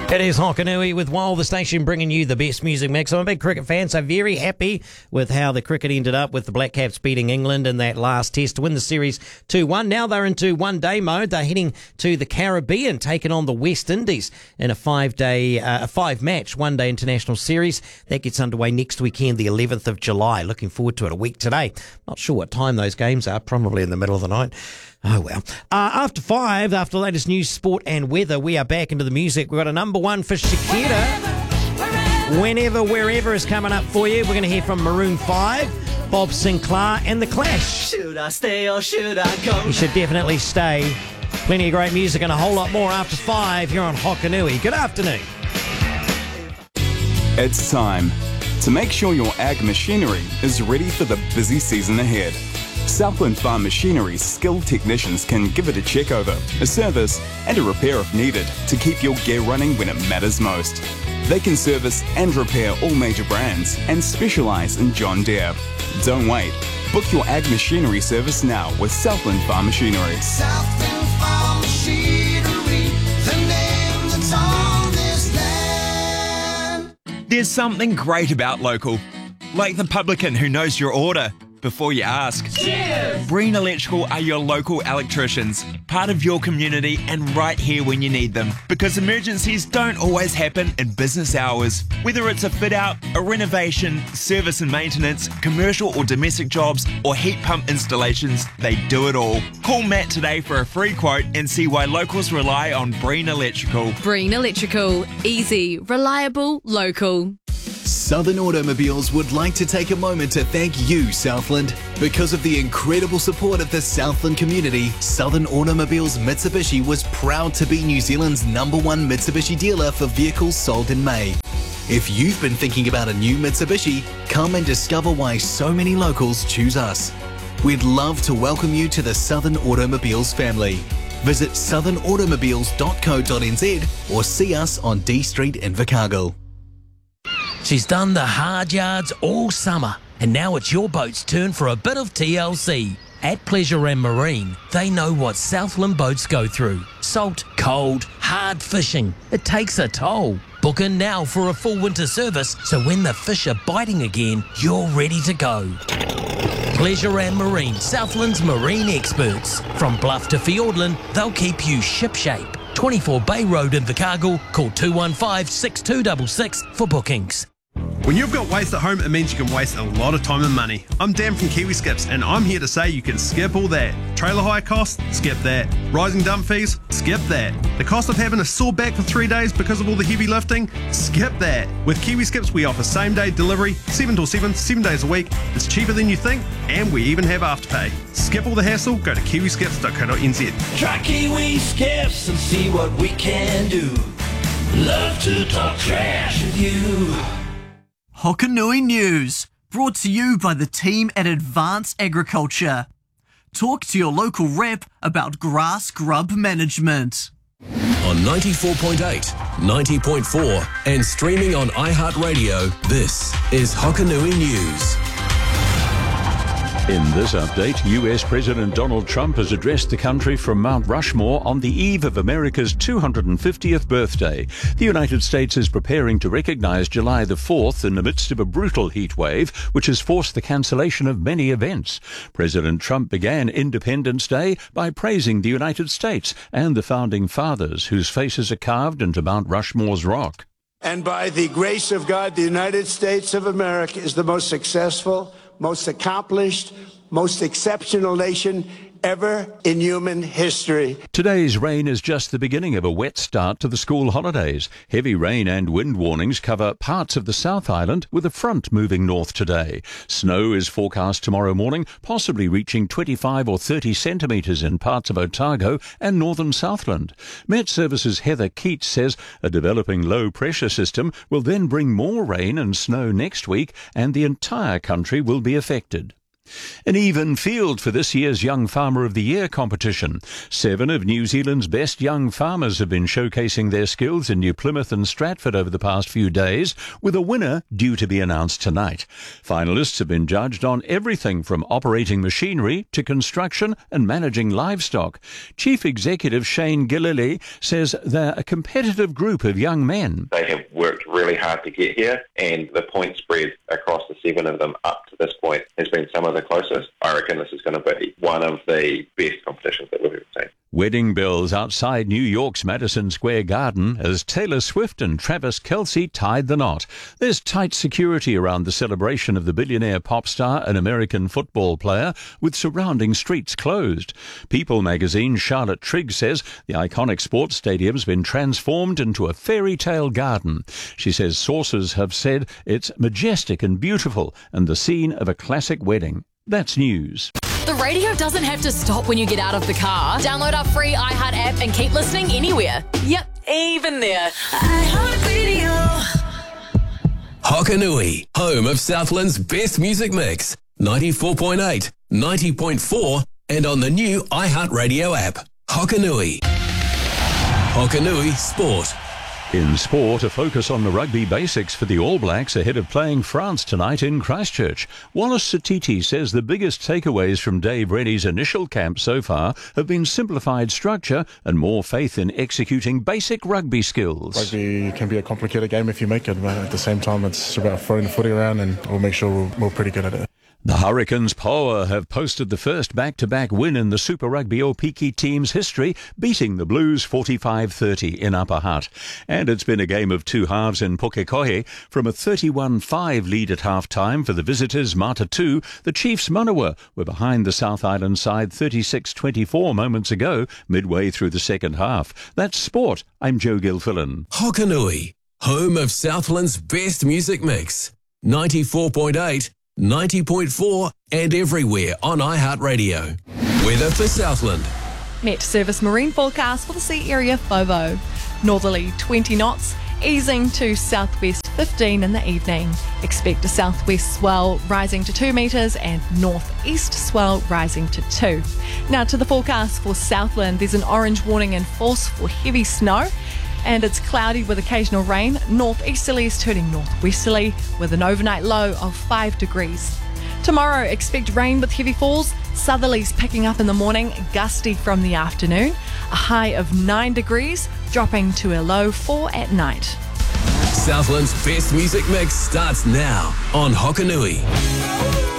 It is Hokanui with Wild, the station bringing you the best music mix. I'm a big cricket fan, so very happy with how the cricket ended up with the Black Caps beating England in that last test to win the series 2-1. Now they're into one-day mode. They're heading to the Caribbean, taking on the West Indies in a five-match one-day international series. That gets underway next weekend, the 11th of July. Looking forward to it, a week today. Not sure what time those games are, probably in the middle of the night. Oh, well. After 5, after the latest news, sport and weather, we are back into the music. We've got a number one for Shakira. Whenever, Wherever is coming up for you. We're going to hear from Maroon 5, Bob Sinclair and The Clash. Should I stay or should I go? You should definitely stay. Plenty of great music and a whole lot more after 5 here on Hokanui. Good afternoon. It's time to make sure your ag machinery is ready for the busy season ahead. Southland Farm Machinery's skilled technicians can give it a check over, a service and a repair if needed to keep your gear running when it matters most. They can service and repair all major brands and specialise in John Deere. Don't wait. Book your ag machinery service now with Southland Farm Machinery. Southland Farm Machinery, the name that's on this land. There's something great about local, like the publican who knows your order before you ask. Cheers! Breen Electrical are your local electricians, part of your community and right here when you need them. Because emergencies don't always happen in business hours. Whether it's a fit out, a renovation, service and maintenance, commercial or domestic jobs, or heat pump installations, they do it all. Call Matt today for a free quote and see why locals rely on Breen Electrical. Breen Electrical. Easy, reliable, local. Southern Automobiles would like to take a moment to thank you, Southland. Because of the incredible support of the Southland community, Southern Automobiles Mitsubishi was proud to be New Zealand's #1 Mitsubishi dealer for vehicles sold in May. If you've been thinking about a new Mitsubishi, come and discover why so many locals choose us. We'd love to welcome you to the Southern Automobiles family. Visit southernautomobiles.co.nz or see us on D Street in Invercargill. She's done the hard yards all summer, and now it's your boat's turn for a bit of TLC. At Pleasure and Marine, they know what Southland boats go through. Salt, cold, hard fishing. It takes a toll. Book in now for a full winter service, so when the fish are biting again, you're ready to go. Pleasure and Marine, Southland's marine experts. From Bluff to Fiordland, they'll keep you shipshape. 24 Bay Road in Invercargill. Call 215-6266 for bookings. When you've got waste at home, it means you can waste a lot of time and money. I'm Dan from Kiwi Skips, and I'm here to say you can skip all that. Trailer hire costs? Skip that. Rising dump fees? Skip that. The cost of having a sore back for 3 days because of all the heavy lifting? Skip that. With Kiwi Skips, we offer same-day delivery, 7 till 7, 7 days a week. It's cheaper than you think, and we even have afterpay. Skip all the hassle, go to kiwiskips.co.nz. Try Kiwi Skips and see what we can do. Love to talk trash with you. Hokanui News, brought to you by the team at Advanced Agriculture. Talk to your local rep about grass grub management. On 94.8, 90.4 and streaming on iHeartRadio, this is Hokanui News. In this update, US President Donald Trump has addressed the country from Mount Rushmore on the eve of America's 250th birthday. The United States is preparing to recognize July the 4th in the midst of a brutal heat wave, which has forced the cancellation of many events. President Trump began Independence Day by praising the United States and the Founding Fathers, whose faces are carved into Mount Rushmore's rock. And by the grace of God, the United States of America is the most successful, most accomplished, most exceptional nation ever in human history. Today's rain is just the beginning of a wet start to the school holidays. Heavy rain and wind warnings cover parts of the South Island, with a front moving north today. Snow is forecast tomorrow morning, possibly reaching 25 or 30 centimetres in parts of Otago and northern Southland. Met Services' Heather Keats says a developing low-pressure system will then bring more rain and snow next week, and the entire country will be affected. An even field for this year's Young Farmer of the Year competition. 7 of New Zealand's best young farmers have been showcasing their skills in New Plymouth and Stratford over the past few days, with a winner due to be announced tonight. Finalists have been judged on everything from operating machinery to construction and managing livestock. Chief Executive Shane Gillilly says they're a competitive group of young men. They have worked really hard to get here, and the point spread across the 7 of them up to this point has been some of the closest. I reckon this is going to be one of the best competitions that we've ever seen. Wedding bells outside New York's Madison Square Garden as Taylor Swift and Travis Kelce tied the knot. There's tight security around the celebration of the billionaire pop star and American football player, with surrounding streets closed. People magazine's Charlotte Trigg says the iconic sports stadium's been transformed into a fairy tale garden. She says sources have said it's majestic and beautiful and the scene of a classic wedding. That's news. The radio doesn't have to stop when you get out of the car. Download our free iHeart app and keep listening anywhere. Yep, even there. iHeart Radio. Hokanui, home of Southland's best music mix. 94.8, 90.4 and on the new iHeart Radio app. Hokanui. Hokanui Sport. In sport, a focus on the rugby basics for the All Blacks ahead of playing France tonight in Christchurch. Wallace Satiti says the biggest takeaways from Dave Rennie's initial camp so far have been simplified structure and more faith in executing basic rugby skills. Rugby can be a complicated game if you make it, but at the same time it's about throwing the footy around and we'll make sure we're pretty good at it. The Hurricanes Poa have posted the first back-to-back win in the Super Rugby Opiki team's history, beating the Blues 45-30 in Upper Hutt. And it's been a game of two halves in Pukekohe. From a 31-5 lead at half-time for the visitors Matatu, the Chiefs Manawa were behind the South Island side 36-24 moments ago, midway through the second half. That's sport. I'm Joe Gilfillan. Hokanui, home of Southland's best music mix. 94.8, 90.4 and everywhere on iHeartRadio. Weather for Southland. Met Service marine forecast for the sea area FOVO. Northerly 20 knots, easing to southwest 15 in the evening. Expect a southwest swell rising to 2 metres and northeast swell rising to 2. Now to the forecast for Southland. There's an orange warning in force for heavy snow. And it's cloudy with occasional rain. Northeasterlies turning northwesterly with an overnight low of 5 degrees. Tomorrow, expect rain with heavy falls. Southerlies picking up in the morning, gusty from the afternoon. A high of 9 degrees, dropping to a low 4 at night. Southland's best music mix starts now on Hokanui.